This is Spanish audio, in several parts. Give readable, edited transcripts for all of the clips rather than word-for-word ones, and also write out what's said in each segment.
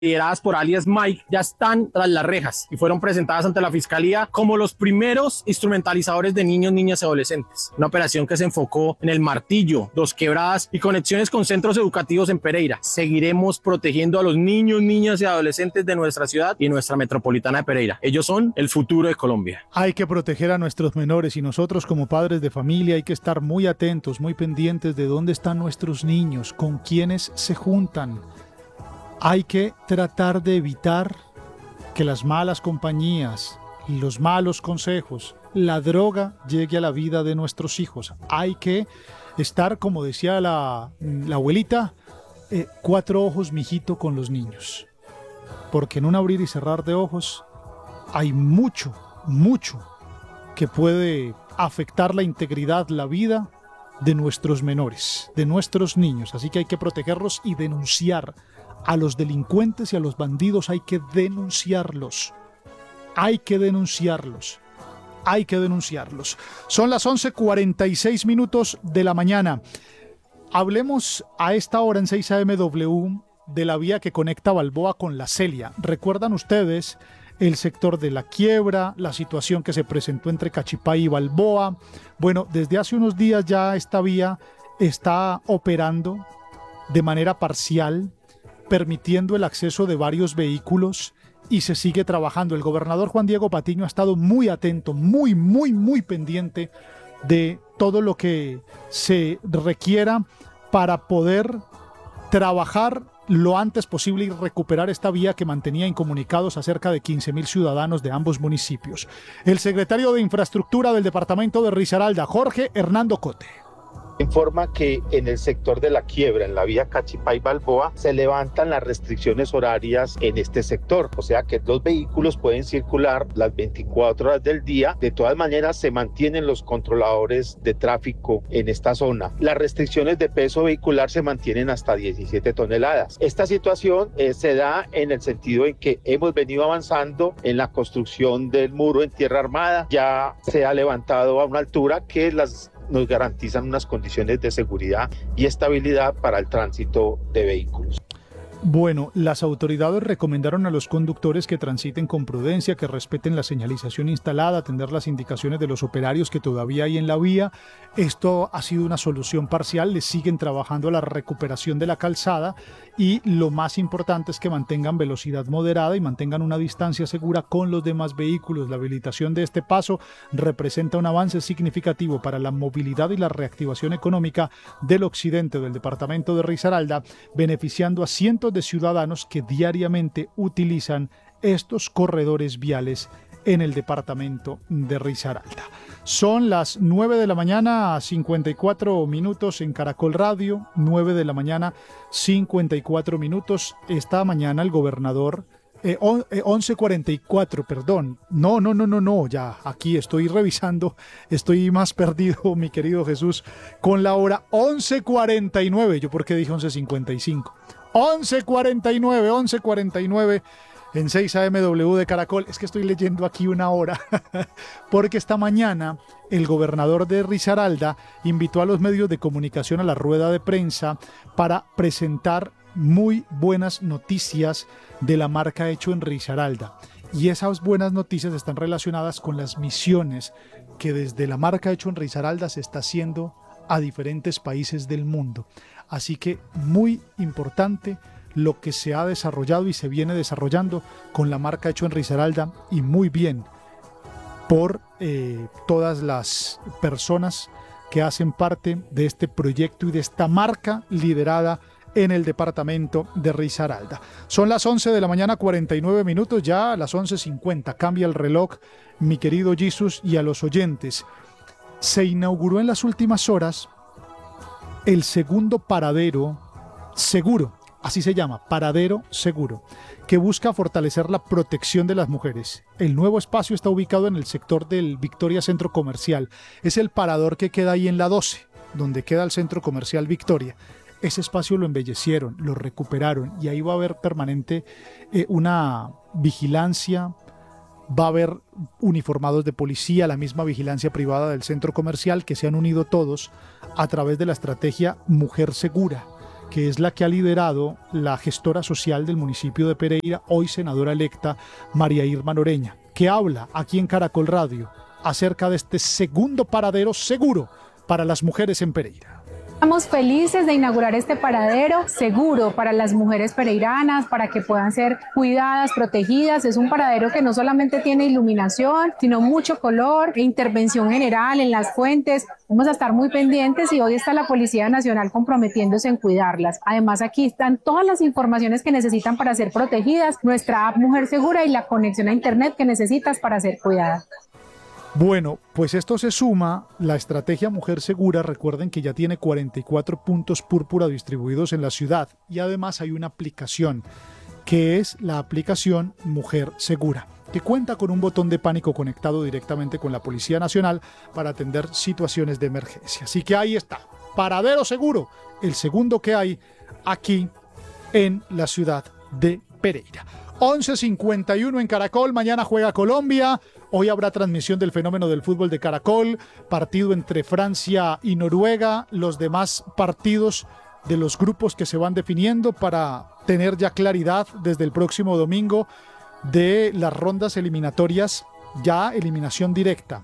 lideradas por alias Mike, ya están tras las rejas y fueron presentadas ante la Fiscalía como los primeros instrumentalizadores de niños, niñas y adolescentes. Una operación que se enfocó en El Martillo, Dos Quebradas y conexiones con centros educativos en Pereira. Seguiremos protegiendo a los niños, niñas y adolescentes de nuestra ciudad y nuestra metropolitana de Pereira. Ellos son el futuro de Colombia. Hay que proteger a nuestros menores y nosotros como padres de familia hay que estar muy atentos, muy pendientes de dónde están nuestros niños, con quiénes se juntan. Hay que tratar de evitar que las malas compañías, los malos consejos, la droga llegue a la vida de nuestros hijos. Hay que estar, como decía la abuelita, 4 ojos, mijito, con los niños. Porque en un abrir y cerrar de ojos hay mucho que puede afectar la integridad, la vida de nuestros menores, de nuestros niños. Así que hay que protegerlos y denunciar. A los delincuentes y a los bandidos hay que denunciarlos. Hay que denunciarlos. Hay que denunciarlos. Son las 11:46 de la mañana. Hablemos a esta hora en 6 AMW de la vía que conecta Balboa con La Celia. ¿Recuerdan ustedes el sector de La Quiebra, la situación que se presentó entre Cachipay y Balboa? Bueno, desde hace unos días ya esta vía está operando de manera parcial, permitiendo el acceso de varios vehículos y se sigue trabajando. El gobernador Juan Diego Patiño ha estado muy atento, muy pendiente de todo lo que se requiera para poder trabajar lo antes posible y recuperar esta vía que mantenía incomunicados a cerca de 15.000 ciudadanos de ambos municipios. El secretario de Infraestructura del departamento de Risaralda, Jorge Hernando Cote, informa que en el sector de La Quiebra, en la vía Cachipay-Balboa, se levantan las restricciones horarias en este sector, o sea que los vehículos pueden circular las 24 horas del día. De todas maneras, se mantienen los controladores de tráfico en esta zona. Las restricciones de peso vehicular se mantienen hasta 17 toneladas. Esta situación se da en el sentido en que hemos venido avanzando en la construcción del muro en tierra armada. Ya se ha levantado a una altura que nos garantizan unas condiciones de seguridad y estabilidad para el tránsito de vehículos. Bueno, las autoridades recomendaron a los conductores que transiten con prudencia, que respeten la señalización instalada, atender las indicaciones de los operarios que todavía hay en la vía. Esto ha sido una solución parcial, les siguen trabajando a la recuperación de la calzada y lo más importante es que mantengan velocidad moderada y mantengan una distancia segura con los demás vehículos. La habilitación de este paso representa un avance significativo para la movilidad y la reactivación económica del occidente del departamento de Risaralda, beneficiando a cientos de ciudadanos que diariamente utilizan estos corredores viales en el departamento de Risaralda. Son las 9 de la mañana, 54 minutos en Caracol Radio, 9 de la mañana, 54 minutos. Esta mañana el gobernador 11:44, perdón. No, ya aquí estoy revisando, estoy más perdido, mi querido Jesús, con la hora 11:49. ¿Yo por qué dije 11:55? 11:49 en 6 AMW de Caracol. Es que estoy leyendo aquí una hora, porque esta mañana el gobernador de Risaralda invitó a los medios de comunicación a la rueda de prensa para presentar muy buenas noticias de la marca Hecho en Risaralda. Y esas buenas noticias están relacionadas con las misiones que desde la marca Hecho en Risaralda se está haciendo a diferentes países del mundo. Así que muy importante lo que se ha desarrollado y se viene desarrollando con la marca Hecho en Risaralda, y muy bien por todas las personas que hacen parte de este proyecto y de esta marca liderada en el departamento de Risaralda. Son las 11 de la mañana, 49 minutos, ya a las 11:50. Cambia el reloj, mi querido Jesús, y a los oyentes. Se inauguró en las últimas horas el segundo paradero seguro, así se llama, paradero seguro, que busca fortalecer la protección de las mujeres. El nuevo espacio está ubicado en el sector del Victoria Centro Comercial. Es el parador que queda ahí en la 12, donde queda el Centro Comercial Victoria. Ese espacio lo embellecieron, lo recuperaron, y ahí va a haber permanente una vigilancia. Va a haber uniformados de policía, la misma vigilancia privada del centro comercial, que se han unido todos a través de la estrategia Mujer Segura, que es la que ha liderado la gestora social del municipio de Pereira, hoy senadora electa María Irma Noreña, que habla aquí en Caracol Radio acerca de este segundo paradero seguro para las mujeres en Pereira. Estamos felices de inaugurar este paradero seguro para las mujeres pereiranas, para que puedan ser cuidadas, protegidas. Es un paradero que no solamente tiene iluminación, sino mucho color e intervención general en las fuentes. Vamos a estar muy pendientes y hoy está la Policía Nacional comprometiéndose en cuidarlas. Además, aquí están todas las informaciones que necesitan para ser protegidas, nuestra app Mujer Segura y la conexión a internet que necesitas para ser cuidada. Bueno, pues esto se suma la estrategia Mujer Segura. Recuerden que ya tiene 44 puntos púrpura distribuidos en la ciudad y además hay una aplicación que es la aplicación Mujer Segura, que cuenta con un botón de pánico conectado directamente con la Policía Nacional para atender situaciones de emergencia. Así que ahí está, paradero seguro, el segundo que hay aquí en la ciudad de Pereira. 11:51 en Caracol, mañana juega Colombia, hoy habrá transmisión del fenómeno del fútbol de Caracol, partido entre Francia y Noruega, los demás partidos de los grupos que se van definiendo para tener ya claridad desde el próximo domingo de las rondas eliminatorias, ya eliminación directa,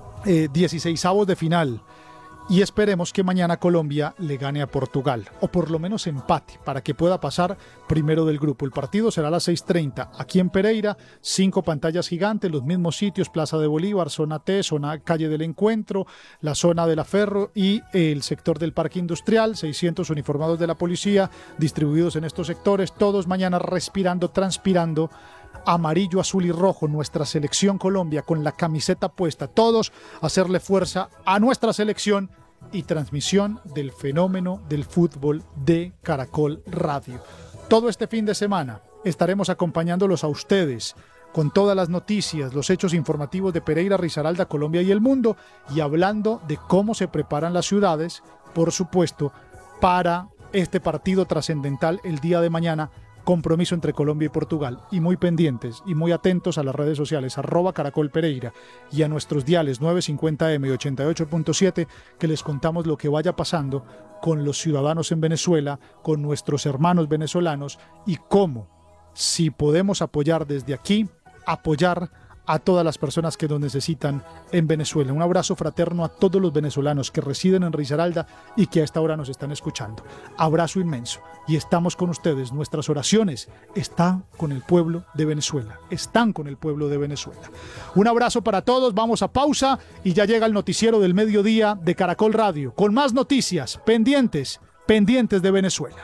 16avos de final. Y esperemos que mañana Colombia le gane a Portugal, o por lo menos empate, para que pueda pasar primero del grupo. El partido será a las 6:30 aquí en Pereira, 5 pantallas gigantes, los mismos sitios, Plaza de Bolívar, zona T, zona Calle del Encuentro, la zona de la Ferro y el sector del Parque Industrial, 600 uniformados de la policía distribuidos en estos sectores, todos mañana respirando, transpirando, amarillo, azul y rojo, nuestra selección Colombia con la camiseta puesta, todos hacerle fuerza a nuestra selección y transmisión del fenómeno del fútbol de Caracol Radio. Todo este fin de semana estaremos acompañándolos a ustedes con todas las noticias, los hechos informativos de Pereira, Risaralda, Colombia y el mundo, y hablando de cómo se preparan las ciudades, por supuesto, para este partido trascendental el día de mañana, compromiso entre Colombia y Portugal, y muy pendientes y muy atentos a las redes sociales @Caracol Pereira y a nuestros diales 950M y 88.7, que les contamos lo que vaya pasando con los ciudadanos en Venezuela, con nuestros hermanos venezolanos, y cómo, si podemos apoyar desde aquí, apoyar a todas las personas que nos necesitan en Venezuela. Un abrazo fraterno a todos los venezolanos que residen en Risaralda y que a esta hora nos están escuchando. Abrazo inmenso. Y estamos con ustedes. Nuestras oraciones están con el pueblo de Venezuela. Están con el pueblo de Venezuela. Un abrazo para todos. Vamos a pausa y ya llega el noticiero del mediodía de Caracol Radio. Con más noticias pendientes de Venezuela.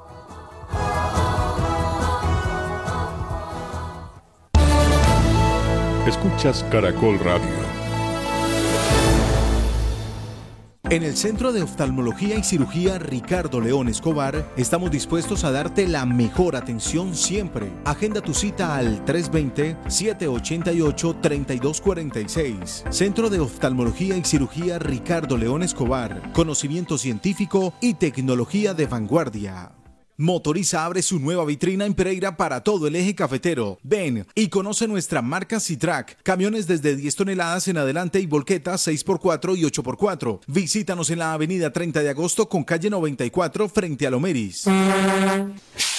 Escuchas Caracol Radio. En el Centro de Oftalmología y Cirugía Ricardo León Escobar estamos dispuestos a darte la mejor atención siempre. Agenda tu cita al 320-788-3246. Centro de Oftalmología y Cirugía Ricardo León Escobar. Conocimiento científico y tecnología de vanguardia. Motoriza abre su nueva vitrina en Pereira para todo el eje cafetero. Ven y conoce nuestra marca Citrac, camiones desde 10 toneladas en adelante y volquetas 6x4 y 8x4. Visítanos en la avenida 30 de agosto con calle 94 frente a Lomeris.